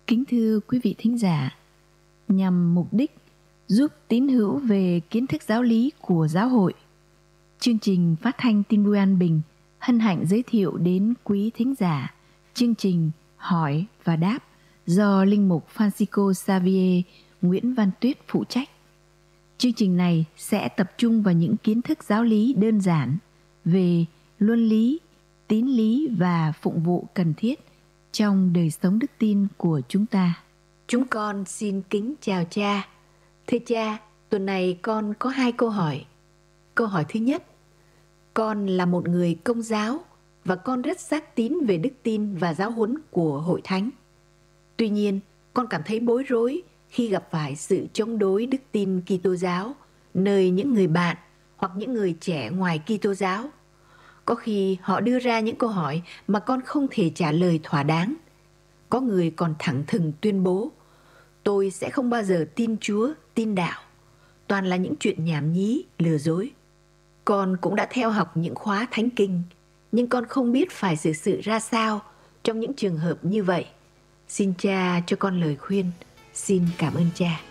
Kính thưa quý vị thính giả, nhằm mục đích giúp tín hữu về kiến thức giáo lý của giáo hội, chương trình phát thanh Tin Vui An Bình hân hạnh giới thiệu đến quý thính giả chương trình Hỏi và Đáp do Linh mục Francisco Xavier Nguyễn Văn Tuyết phụ trách. Chương trình này sẽ tập trung vào những kiến thức giáo lý đơn giản về luân lý, tín lý và phụng vụ cần thiết trong đời sống đức tin của chúng ta. Chúng con xin kính chào cha. Thưa cha, tuần này con có 2 câu hỏi. Câu hỏi thứ nhất, con là một người Công giáo và con rất xác tín về đức tin và giáo huấn của Hội Thánh. Tuy nhiên, con cảm thấy bối rối khi gặp phải sự chống đối đức tin Kitô giáo nơi những người bạn hoặc những người trẻ ngoài Kitô giáo. Có khi họ đưa ra những câu hỏi mà con không thể trả lời thỏa đáng. Có người còn thẳng thừng tuyên bố, tôi sẽ không bao giờ tin Chúa, tin đạo. Toàn là những chuyện nhảm nhí, lừa dối. Con cũng đã theo học những khóa thánh kinh, nhưng con không biết phải xử sự ra sao trong những trường hợp như vậy. Xin cha cho con lời khuyên. Xin cảm ơn cha.